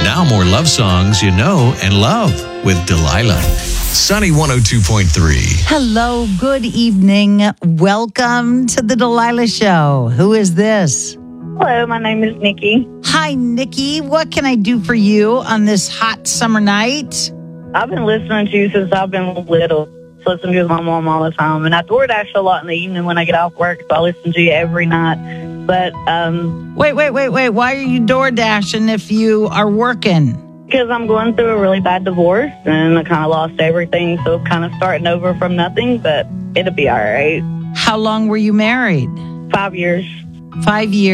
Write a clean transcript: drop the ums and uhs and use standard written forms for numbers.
Now more love songs you know and love with Delilah. Sunny 102.3. Hello, good evening. Welcome to the Delilah Show. Who is this? Hello, my name is Nikki. Hi, Nikki. What can I do for you on this hot summer night? I've been listening to you since I've been little. I listen to you with my mom all the time. And I DoorDash a lot in the evening when I get off work, so I listen to you every night. But, Wait. Why are you door dashing if you are working? because I'm going through a really bad divorce and I kind of lost everything, so kind of starting over from nothing, but it'll be all right. How long were you married? 5 years. 5 years.